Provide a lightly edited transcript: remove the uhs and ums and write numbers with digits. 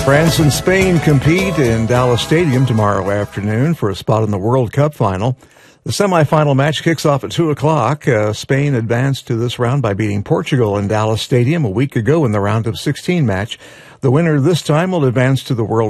France and Spain compete in Dallas Stadium tomorrow afternoon for a spot in the World Cup final. The semifinal match kicks off at 2 o'clock. Spain advanced to this round by beating Portugal in Dallas Stadium a week ago in the round of 16 match. The winner this time will advance to the World